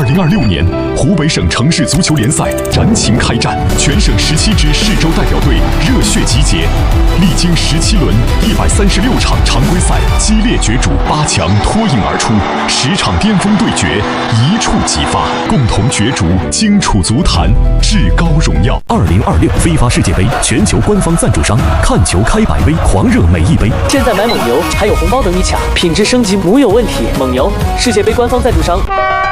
2026年，湖北省城市足球联赛燃情开战，全省17支市州代表队热血集结，历经17轮136场常规赛激烈角逐，8强脱颖而出，10场巅峰对决一触即发，共同角逐荆楚足坛至高荣耀。 2026非法世界杯全球官方赞助商，看球开百威，狂热每一杯。 现在买蒙牛还有红包等你抢，品质升级没有问题。蒙牛，世界杯官方赞助商。